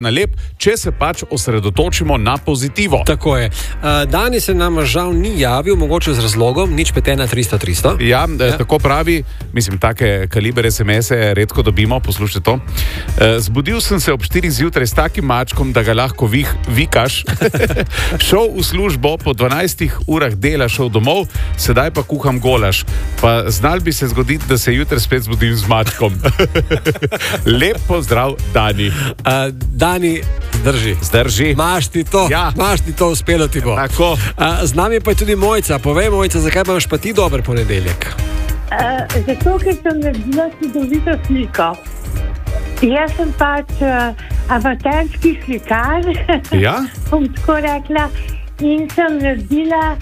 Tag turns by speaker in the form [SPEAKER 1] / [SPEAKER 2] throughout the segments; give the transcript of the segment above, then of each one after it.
[SPEAKER 1] na lep, če se pač osredotočimo na pozitivo.
[SPEAKER 2] Tako je. Dani se nam žal ni javil, mogoče z razlogom, nič 513-300-300.
[SPEAKER 1] Ja, tako pravi, mislim, take kaliber SMS-e redko dobimo, poslušajte to. Zbudil sem se ob 4 zjutraj s takim mačkom, da ga lahko vikaš. Šel v službo, po 12 urah dela šel domov, sedaj pa kuham golaž. Pa znal bi se zgoditi, da se jutri spet zbudim z mačkom. Lep pozdrav, Dani.
[SPEAKER 2] Dani, zdrži. Maš ti to, uspelo ti bo.
[SPEAKER 1] Tako.
[SPEAKER 2] Z nami pa je tudi Mojca. Povej, Mojca, zakaj imaš pa ti dober ponedeljek?
[SPEAKER 3] Zato, ker sem naredila čudovito sliko. Jaz sem pač amaterski slikar, bom tako rekla, in sem naredila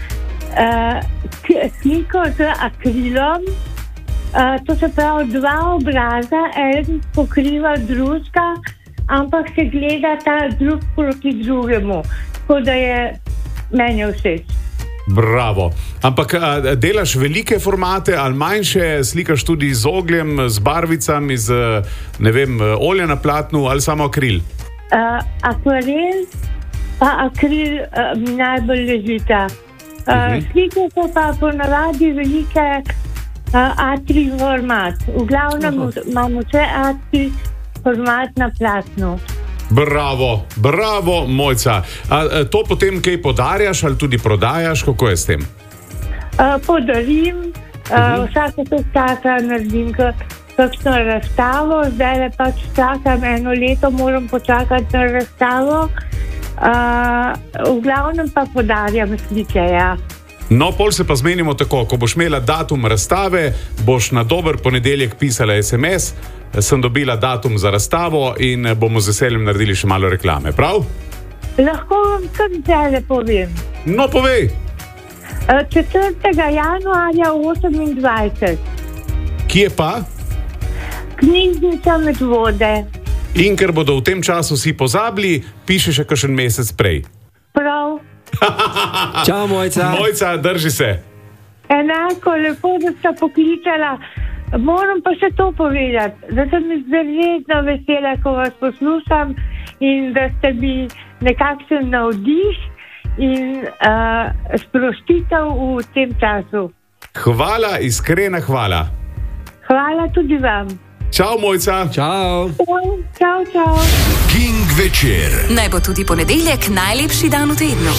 [SPEAKER 3] sliko z akrilom. To se pravi 2 obraza, en pokriva drugega, ampak se gleda ta drug proti drugemu. Tako da je meni všeč.
[SPEAKER 1] Bravo. Ampak delaš velike formate ali manjše, slikaš tudi z ogljem, z barvicami, z, ne vem, olja na platnu ali samo akril?
[SPEAKER 3] Akvarel pa akril mi najbolj ležita. Slike so pa ponavadi velike A3 format. V glavnem imamo vse A3 format na platnu.
[SPEAKER 1] Bravo, Mojca. To potem kaj podarjaš ali tudi prodajaš? Kako je s tem?
[SPEAKER 3] Podarim. Vsake to časa naredim kakšno razstavo. Zdaj pač čakam 1 leto, moram počakati na razstavo. V glavnem pa podarjam slike, ja.
[SPEAKER 1] No, pol se pa zmenimo tako, ko boš imela datum razstave, boš na dober ponedeljek pisala SMS, sem dobila datum za razstavo in bomo z veseljem naredili še malo reklame, prav?
[SPEAKER 3] Lahko vam kar zdaj povem.
[SPEAKER 1] No, povej.
[SPEAKER 3] 4. januarja 28.
[SPEAKER 1] Kje pa?
[SPEAKER 3] Knjižnica Medvode.
[SPEAKER 1] In ker bodo v tem času vsi pozabili, piše še kakšen mesec prej.
[SPEAKER 3] Prav.
[SPEAKER 2] Čau, Mojca.
[SPEAKER 1] Mojca, drži se.
[SPEAKER 3] Enako, lepo, da sta poklicala. Moram pa še to povedati, da sem izredno vesela, ko vas poslušam in da ste mi nekakšen navdih in sprostitev v tem času.
[SPEAKER 1] Hvala, iskrena hvala.
[SPEAKER 3] Hvala tudi vam.
[SPEAKER 1] Čau, Mojca.
[SPEAKER 2] Čau.
[SPEAKER 3] Čau.
[SPEAKER 4] King večer.
[SPEAKER 5] Naj bo tudi ponedeljek najlepši dan v tednu.